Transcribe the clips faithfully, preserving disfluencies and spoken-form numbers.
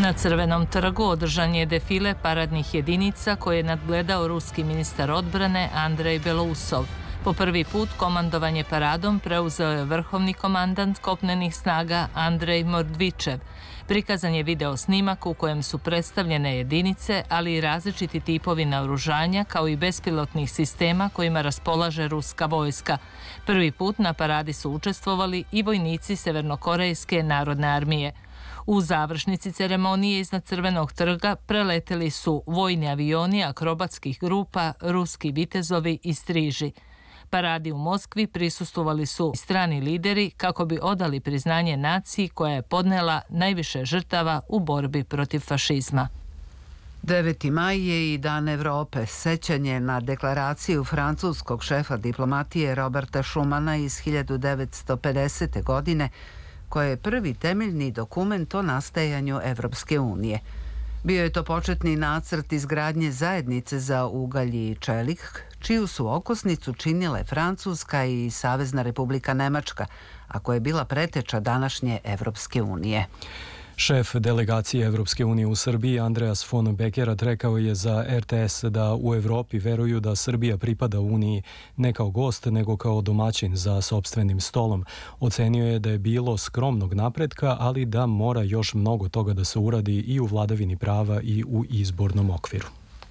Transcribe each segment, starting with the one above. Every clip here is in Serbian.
Na Crvenom trgu održan je defile paradnih jedinica koje je nadgledao ruski ministar odbrane Andrej Belousov. Po prvi put komandovanje paradom preuzeo je vrhovni komandant kopnenih snaga Andrej Mordvičev. Prikazan je video snimak u kojem su predstavljene jedinice, ali i različiti tipovi naoružanja kao i bespilotnih sistema kojima raspolaže ruska vojska. Prvi put na paradi su učestvovali i vojnici Severnokorejske narodne armije. U završnici ceremonije iznad Crvenog trga preleteli su vojni avioni akrobatskih grupa, ruski vitezovi i striži. Paradi u Moskvi prisustvovali su strani lideri kako bi odali priznanje naciji koja je podnela najviše žrtava u borbi protiv fašizma. deveti maj je i Dan Evrope, sećanje na deklaraciju francuskog šefa diplomatije Roberta Schumana iz hiljadu devetsto pedesete. godine, koja je prvi temeljni dokument o nastajanju Evropske unije. Bio je to početni nacrt izgradnje zajednice za ugalj i čelik, čiju su okosnicu činile Francuska i Savezna Republika Nemačka, a koja je bila preteča današnje Evropske unije. Šef delegacije Evropske unije u Srbiji Andreas von Bekerat rekao je za er te es da u Evropi veruju da Srbija pripada Uniji ne kao gost, nego kao domaćin za sopstvenim stolom. Ocenio je da je bilo skromnog napretka, ali da mora još mnogo toga da se uradi i u vladavini prava i u izbornom okviru.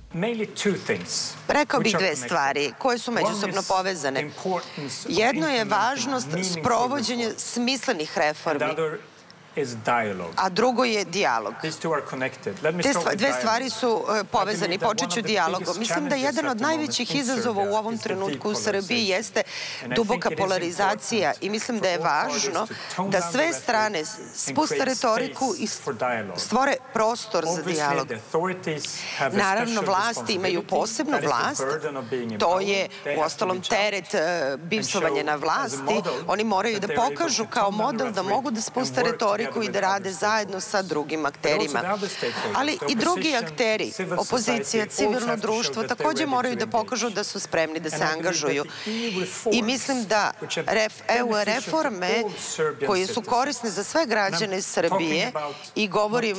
Rekao bih dve stvari koje su međusobno povezane. Jedno je važnost sprovođenja smislenih reformi, a drugo je dijalog. Te dve stvari su povezani. Počet ću dijalogom. Mislim da jedan od najvećih izazova u ovom trenutku u Srbiji jeste duboka polarizacija i mislim da je važno da sve strane spuste retoriku i stvore prostor za dijalog. Naravno, vlasti imaju posebnu vlast. To je uostalom teret bivstvovanja na vlasti. Oni moraju da pokažu kao model da mogu da spuste retoriku i da rade zajedno sa drugim akterima. Ali i drugi akteri, opozicija, civilno društvo, također moraju da pokažu da su spremni da se angažuju. I mislim da e u reforme koje su korisne za sve građane Srbije, i govorim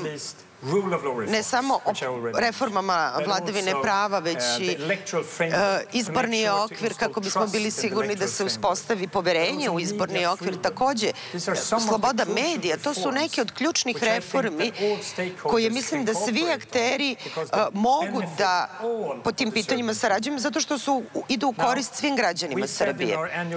ne samo o reformama vladavine prava, već i izborni okvir kako bismo bili sigurni da se uspostavi poverenje u izborni okvir. Također, sloboda medija, to su neke od ključnih reformi koje mislim da svi akteri mogu da po tim pitanjima sarađuju, zato što su idu u korist svim građanima Srbije.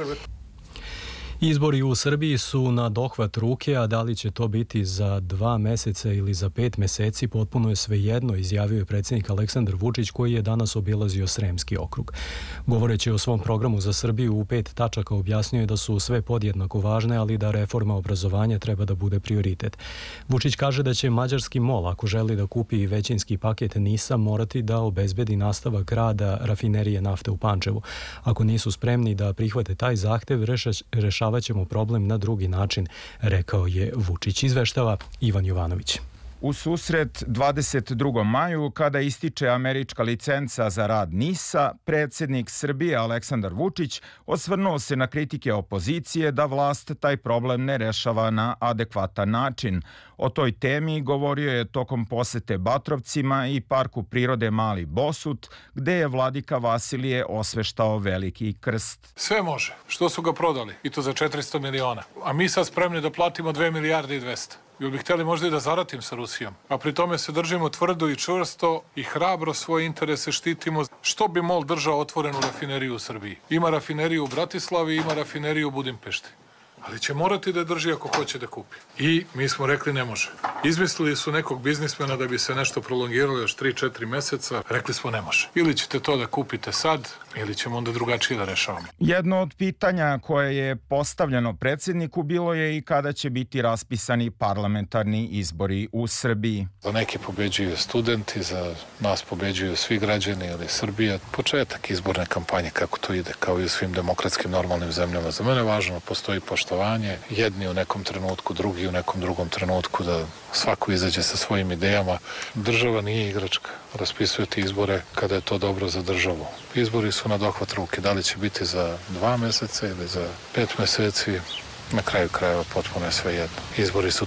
Izbori u Srbiji su na dohvat ruke, a da li će to biti za dva meseca ili za pet meseci, potpuno je svejedno, izjavio je predsjednik Aleksandar Vučić, koji je danas obilazio Sremski okrug. Govoreći o svom programu za Srbiju u pet tačaka, objasnio je da su sve podjednako važne, ali da reforma obrazovanja treba da bude prioritet. Vučić kaže da će mađarski MOL, ako želi da kupi većinski paket NIS-a, morati da obezbedi nastavak rada rafinerije nafte u Pančevu. Ako nisu spremni da prihvate taj zahtev, rešava ćemo problem na drugi način, rekao je Vučić. Izveštava Ivan Jovanović. U susret dvadeset drugom maju, kada ističe američka licenca za rad NIS-a, predsjednik Srbije Aleksandar Vučić osvrnuo se na kritike opozicije da vlast taj problem ne rešava na adekvatan način. O toj temi govorio je tokom posete Batrovcima i Parku prirode Mali Bosut, gde je vladika Vasilije osveštao veliki krst. Sve može. Što su ga prodali? I to za četiristo miliona. A mi sad spremni da platimo dve milijarde i dvesta. Jel bi htjeli možda i da zaratim sa Rusijom? A pri tome se držimo tvrdo i čvrsto i hrabro svoje interese štitimo. Što bi MOL držao otvorenu rafineriju u Srbiji? Ima rafineriju u Bratislavi, ima rafineriju u Budimpešti. Ali će morati da drži ako hoće da kupi. I mi smo rekli ne može. Izmislili su nekog biznismena da bi se nešto prolongiralo još tri četiri meseca. Rekli smo ne može. Ili ćete to da kupite sad, ili ćemo onda drugačije da rešavamo. Jedno od pitanja koje je postavljeno predsjedniku bilo je i kada će biti raspisani parlamentarni izbori u Srbiji. Za neki pobeđuju studenti, za nas pobeđuju svi građani ili Srbija. Početak izborne kampanje, kako to ide, kao i u svim demokratskim normalnim zemljama. Za mene je važno, postoji poštovanje, jedni u nekom trenutku, drugi u nekom drugom trenutku, da svako izađe sa svojim idejama. Država nije igračka. Raspisujete izbore kada je to dobro za državu. Izbori su na dohvat ruke. Da li će biti za dva meseca ili za pet meseci, na kraju krajeva potpuno je sve jedno. Izbori su tu.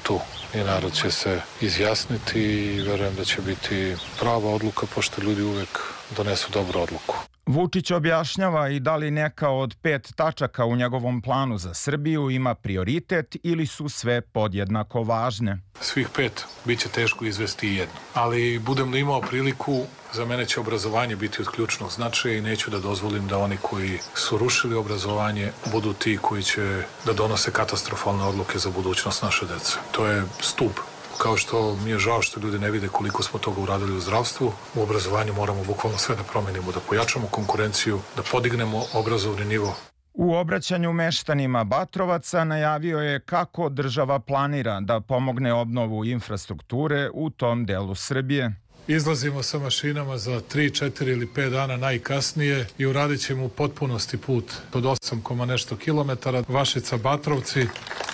i narod će se izjasniti i verujem da će biti prava odluka, pošto ljudi uvek donesu dobru odluku. Vučić objašnjava i da li neka od pet tačaka u njegovom planu za Srbiju ima prioritet ili su sve podjednako važne. Svih pet bit će teško izvesti jedno, ali budem li imao priliku, za mene će obrazovanje biti od ključnog značaja i neću da dozvolim da oni koji su rušili obrazovanje budu ti koji će da donose katastrofalne odluke za budućnost naše dece. To je stup. Kao što mi je žao što ljudi ne vide koliko smo toga uradili u zdravstvu, u obrazovanju moramo bukvalno sve da promenimo, da pojačamo konkurenciju, da podignemo obrazovni nivo. U obraćanju meštanima Batrovaca najavio je kako država planira da pomogne obnovu infrastrukture u tom delu Srbije. Izlazimo sa mašinama za tri, četiri ili pet dana najkasnije i uradit ćemo u potpunosti put od osam koma nešto kilometara, Vašica-Batrovci.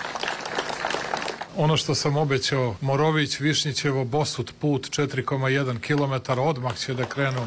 Ono što sam obećao, Morović, Višnjićevo, Bosut put četiri koma jedan kilometara, odmah će da krenu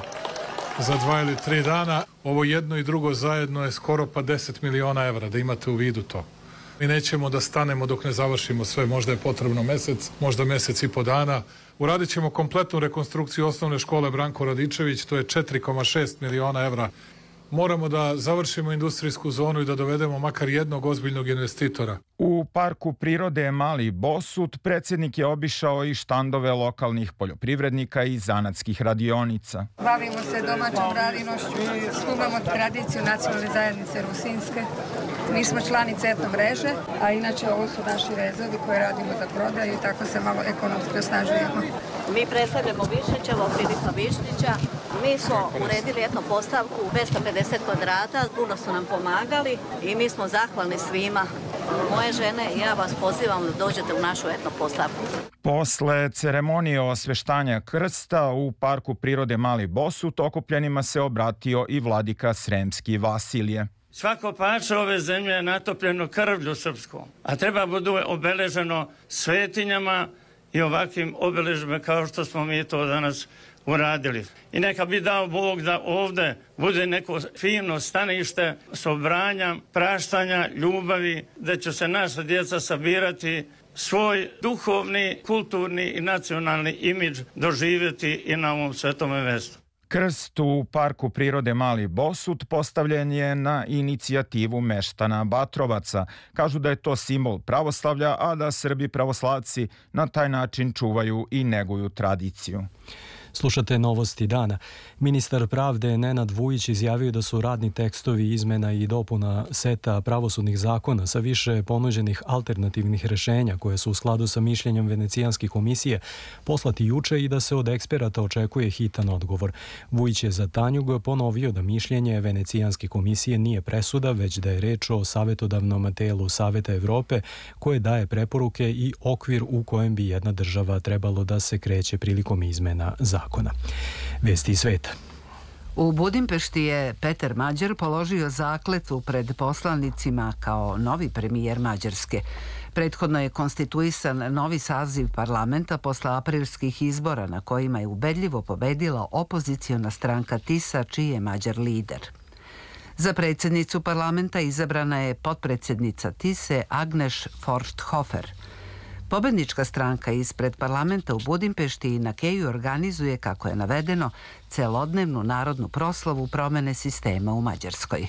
za dva ili tri dana. Ovo jedno i drugo zajedno je skoro pa deset miliona evra, da imate u vidu to. Mi nećemo da stanemo dok ne završimo sve, možda je potrebno mesec, možda mesec i po dana. Uradit ćemo kompletnu rekonstrukciju osnovne škole Branko Radičević, to je četiri koma šest miliona evra. Moramo da završimo industrijsku zonu i da dovedemo makar jednog ozbiljnog investitora. U parku prirode Mali Bosut predsjednik je obišao i štandove lokalnih poljoprivrednika i zanatskih radionica. Bavimo se domaćom radinošću, imamo tradiciju nacionalne zajednice Rusinske. Mi smo članice etno mreže, a inače ovo su naši rezovi koje radimo za prodaju i tako se malo ekonomski osnažujemo. Mi predstavljamo Višnjićevo, Filipa Višnjića. Mi smo uredili etno postavku dvesta pedeset kvadrata, puno su nam pomagali i mi smo zahvalni svima. Moje žene i ja vas pozivam da dođete u našu etno postavku. Posle ceremonije osveštanja krsta u parku prirode Mali Bosut okupljenima se obratio i vladika Sremski Vasilije. Svako parče ove zemlje je natopljeno krvlju srpskom, a treba bude obeleženo svetinjama i ovakvim obeležbama kao što smo mi to danas uradili. I neka bi dao Bog da ovde bude neko fino stanište sobranja, praštanja, ljubavi, da će se naša djeca sabirati, svoj duhovni, kulturni i nacionalni imidž doživjeti i na ovom svetome mestu. Krst u parku prirode Mali Bosut postavljen je na inicijativu meštana Batrovaca. Kažu da je to simbol pravoslavlja, a da Srbi pravoslavci na taj način čuvaju i neguju tradiciju. Slušate Novosti dana. Ministar pravde Nenad Vujić izjavio da su radni tekstovi izmena i dopuna seta pravosudnih zakona sa više ponuđenih alternativnih rešenja koje su u skladu sa mišljenjem Venecijanske komisije poslati juče i da se od eksperata očekuje hitan odgovor. Vujić je za Tanjug ponovio da mišljenje Venecijanske komisije nije presuda, već da je reč o savjetodavnom telu Saveta Evrope koje daje preporuke i okvir u kojem bi jedna država trebalo da se kreće prilikom izmena zakona. Vesti sveta. U Budimpešti je Peter Mađar položio zakletvu pred poslanicima kao novi premijer Mađarske. Prethodno je konstituisan novi saziv parlamenta posle aprilskih izbora na kojima je ubedljivo pobedila opoziciona stranka Tisa, čiji je Mađar lider. Za predsjednicu parlamenta izabrana je potpredsjednica Tise Agneš Forsthofer. Pobednička stranka ispred parlamenta u Budimpešti i na Keju organizuje, kako je navedeno, celodnevnu narodnu proslavu promene sistema u Mađarskoj.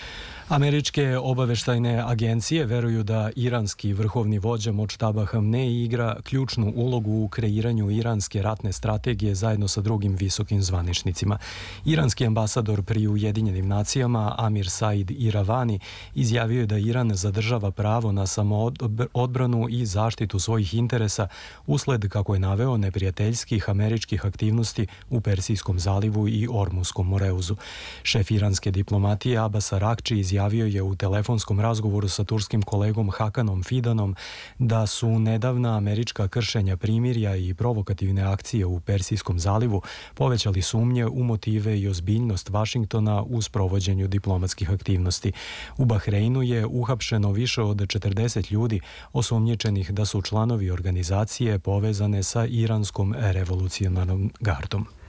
Američke obaveštajne agencije veruju da iranski vrhovni vođa Modžtaba Hamnei igra ključnu ulogu u kreiranju iranske ratne strategije zajedno sa drugim visokim zvaničnicima. Iranski ambasador pri Ujedinjenim nacijama Amir Said Iravani izjavio je da Iran zadržava pravo na samoodbranu i zaštitu svojih interesa usled, kako je naveo, neprijateljskih američkih aktivnosti u Persijskom zalivu i Ormuskom moreuzu. Šef iranske diplomatije Abbas Arakči izjavio Javio je u telefonskom razgovoru sa turskim kolegom Hakanom Fidanom da su nedavna američka kršenja primirja i provokativne akcije u Persijskom zalivu povećali sumnje u motive i ozbiljnost Vašingtona u sprovođenju diplomatskih aktivnosti. U Bahreinu je uhapšeno više od četrdeset ljudi osumnjičenih da su članovi organizacije povezane sa iranskom revolucionarnom gardom.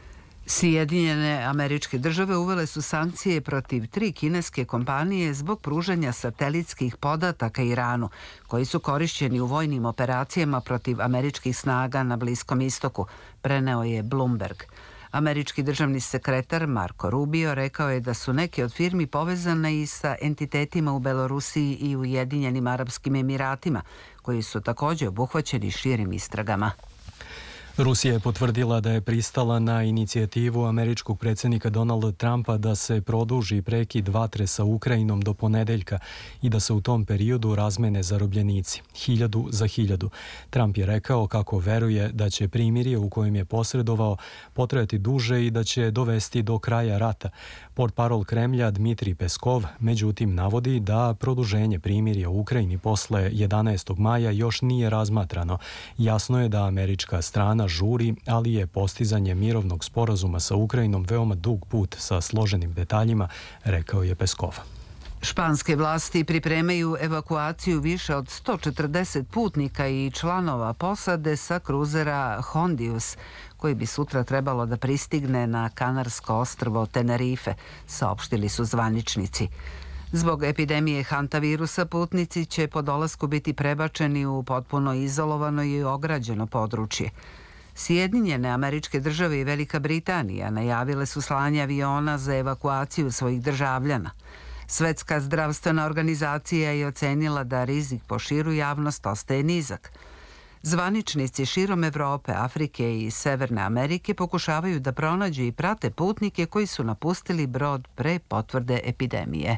Sjedinjene Američke Države uvele su sankcije protiv tri kineske kompanije zbog pružanja satelitskih podataka Iranu, koji su korišćeni u vojnim operacijama protiv američkih snaga na Bliskom istoku, preneo je Bloomberg. Američki državni sekretar Marco Rubio rekao je da su neke od firmi povezane i sa entitetima u Belorusiji i Ujedinjenim Arapskim Emiratima, koji su također obuhvaćeni širim istragama. Rusija je potvrdila da je pristala na inicijativu američkog predsjednika Donalda Trumpa da se produži prekid vatre sa Ukrajinom do ponedeljka i da se u tom periodu razmene zarobljenici, hiljadu za hiljadu. Trump je rekao kako veruje da će primirje u kojem je posredovao potrajati duže i da će dovesti do kraja rata. Portparol Kremlja Dmitrij Peskov međutim navodi da produženje primirja u Ukrajini posle jedanaestog maja još nije razmatrano. Jasno je da američka strana žuri, ali je postizanje mirovnog sporazuma sa Ukrajinom veoma dug put sa složenim detaljima, rekao je Peskov. Španske vlasti pripremaju evakuaciju više od sto četrdeset putnika i članova posade sa kruzera Hondius, koji bi sutra trebalo da pristigne na Kanarsko ostrvo Tenerife, saopštili su zvaničnici. Zbog epidemije hantavirusa putnici će po dolasku biti prebačeni u potpuno izolovano i ograđeno područje. Sjedinjene Američke Države i Velika Britanija najavile su slanje aviona za evakuaciju svojih državljana. Svetska zdravstvena organizacija je ocenila da rizik po širu javnost ostaje nizak. Zvaničnici širom Evrope, Afrike i Severne Amerike pokušavaju da pronađu i prate putnike koji su napustili brod pre potvrde epidemije.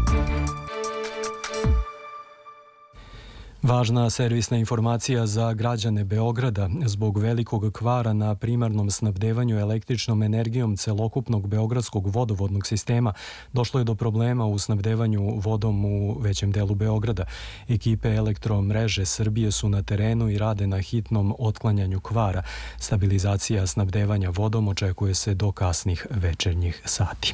Važna servisna informacija za građane Beograda. Zbog velikog kvara na primarnom snabdevanju električnom energijom celokupnog beogradskog vodovodnog sistema došlo je do problema u snabdevanju vodom u većem delu Beograda. Ekipe Elektromreže Srbije su na terenu i rade na hitnom otklanjanju kvara. Stabilizacija snabdevanja vodom očekuje se do kasnih večernjih sati.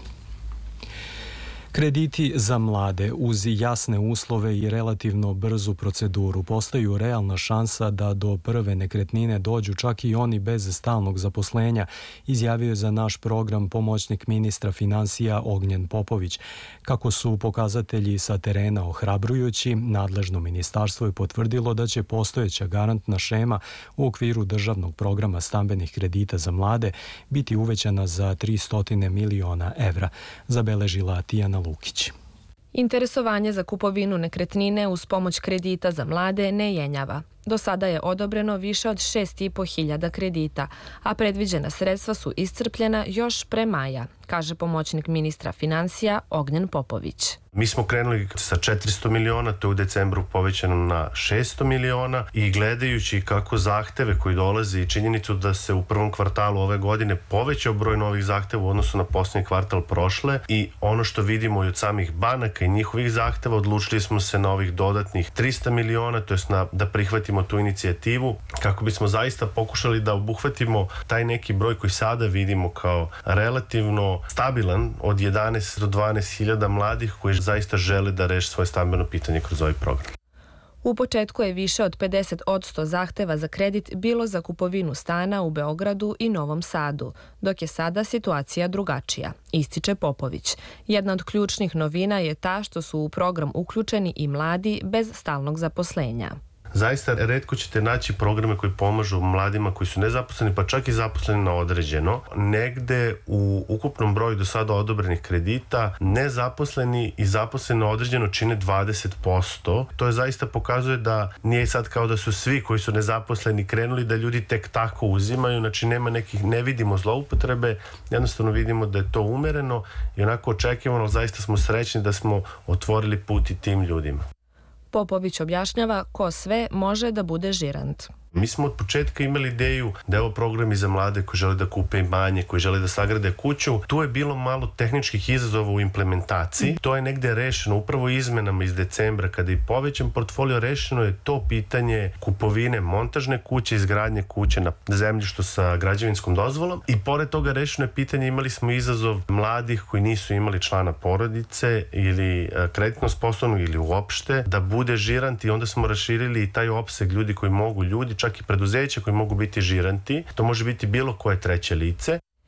Krediti za mlade uz jasne uslove i relativno brzu proceduru postaju realna šansa da do prve nekretnine dođu čak i oni bez stalnog zaposlenja, izjavio je za naš program pomoćnik ministra finansija Ognjen Popović. Kako su pokazatelji sa terena ohrabrujući, nadležno ministarstvo je potvrdilo da će postojeća garantna šema u okviru državnog programa stambenih kredita za mlade biti uvećana za tristo miliona evra, zabeležila Tijana Lukić. Interesovanje za kupovinu nekretnine uz pomoć kredita za mlade ne jenjava. Do sada je odobreno više od šest i po hiljada kredita, a predviđena sredstva su iscrpljena još pre maja, kaže pomoćnik ministra finansija Ognjen Popović. Mi smo krenuli sa četiristo miliona, to je u decembru povećano na šesto miliona i gledajući kako zahteve koji dolaze i činjenicu da se u prvom kvartalu ove godine povećao broj novih zahteva u odnosu na posljednji kvartal prošle i ono što vidimo i od samih banaka i njihovih zahteva, odlučili smo se na ovih dodatnih tristo miliona, to jest na, da prihvatimo tu inicijativu kako bismo zaista pokušali da obuhvatimo taj neki broj koji sada vidimo kao relativno stabilan od jedanaest do dvanaest hiljada mladih koji zaista žele da reše svoje stambeno pitanje kroz ovaj program. U početku je više od pedeset posto zahteva za kredit bilo za kupovinu stana u Beogradu i Novom Sadu, dok je sada situacija drugačija, ističe Popović. Jedna od ključnih novina je ta što su u program uključeni i mladi bez stalnog zaposlenja. Zaista retko ćete naći programe koji pomažu mladima koji su nezaposleni, pa čak i zaposleni na određeno. Negde u ukupnom broju do sada odobrenih kredita nezaposleni i zaposleni na određeno čine dvadeset posto. To je zaista pokazuje da nije sad kao da su svi koji su nezaposleni krenuli da ljudi tek tako uzimaju, znači nema nekih, ne vidimo zloupotrebe, jednostavno vidimo da je to umereno i onako očekivano, zaista smo srećni da smo otvorili put i tim ljudima. Popović objašnjava ko sve može da bude žirant. Mi smo od početka imali ideju da je ovo program i za mlade koji žele da kupe imanje, koji žele da sagrade kuću. Tu je bilo malo tehničkih izazova u implementaciji. To je negde rešeno upravo izmenama iz decembra kada je povećan portfolio, rešeno je to pitanje kupovine montažne kuće, izgradnje kuće na zemljištu sa građevinskom dozvolom i pored toga rešeno je pitanje, imali smo izazov mladih koji nisu imali člana porodice ili kreditno sposobnog ili uopšte da bude žirant i onda smo raširili i taj opseg ljudi koji mogu, ljudi čak i preduzeća koji mogu biti žiranti. To može biti bilo koje treće lice.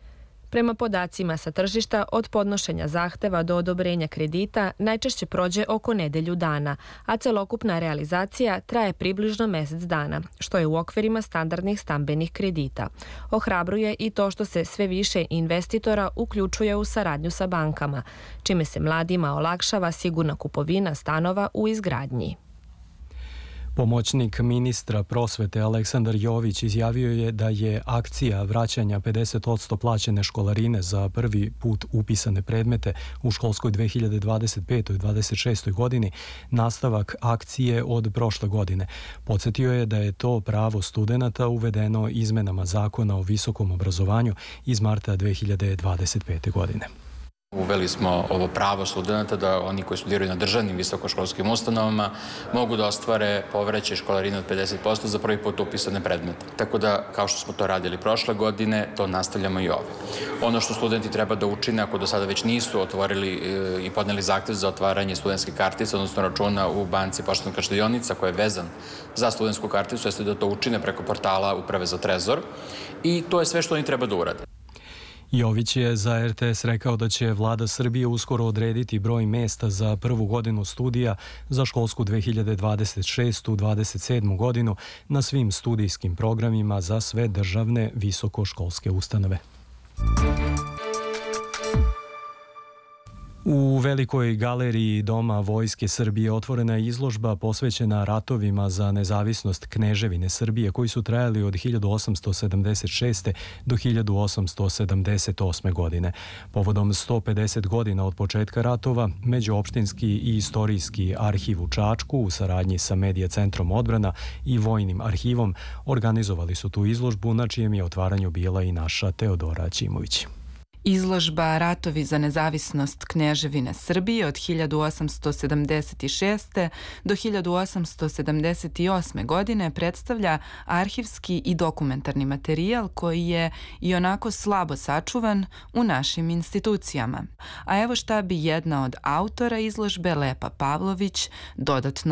Prema podacima sa tržišta, od podnošenja zahteva do odobrenja kredita najčešće prođe oko nedelju dana, a celokupna realizacija traje približno mesec dana, što je u okvirima standardnih stambenih kredita. Ohrabruje i to što se sve više investitora uključuje u saradnju sa bankama, čime se mladima olakšava sigurna kupovina stanova u izgradnji. Pomoćnik ministra prosvete Aleksandar Jović izjavio je da je akcija vraćanja pedeset posto plaćene školarine za prvi put upisane predmete u školskoj dve hiljade dvadeset pete dvadeset šestoj godini nastavak akcije od prošle godine. Podsjetio je da je to pravo studenata uvedeno izmenama Zakona o visokom obrazovanju iz marta dve hiljade dvadeset pete godine. Uveli smo ovo pravo studenta da oni koji studiraju na državnim visokoškolskim ustanovama mogu da ostvare povraćaj školarine od pedeset posto za prvi put upisane predmete. Tako da, kao što smo to radili prošle godine, to nastavljamo i ove. Ono što studenti treba da učine, ako do sada već nisu otvorili i podneli zahtev za otvaranje studentske kartice, odnosno računa u banci Poštanska štedionica koja je vezan za studentsku karticu, jeste da to učine preko portala Uprave za trezor i to je sve što oni treba da urade. Jović je za er te es rekao da će vlada Srbije uskoro odrediti broj mesta za prvu godinu studija za školsku dve hiljade dvadeset šeste dvadeset sedme godinu na svim studijskim programima za sve državne visokoškolske ustanove. U Velikoj galeriji Doma Vojske Srbije otvorena je izložba posvećena ratovima za nezavisnost Kneževine Srbije koji su trajali od hiljadu osamsto sedamdeset šeste do hiljadu osamsto sedamdeset osme godine. Povodom sto pedeset godina od početka ratova, Međuopštinski i istorijski arhiv u Čačku u saradnji sa Medija centrom odbrana i Vojnim arhivom organizovali su tu izložbu na čijem je otvaranju bila i naša Teodora Ćimović. Izložba Ratovi za nezavisnost Kneževine Srbije od hiljadu osamsto sedamdeset šeste do hiljadu osamsto sedamdeset osme godine predstavlja arhivski i dokumentarni materijal koji je i onako slabo sačuvan u našim institucijama. A evo šta bi jedna od autora izložbe, Lepa Pavlović, dodatno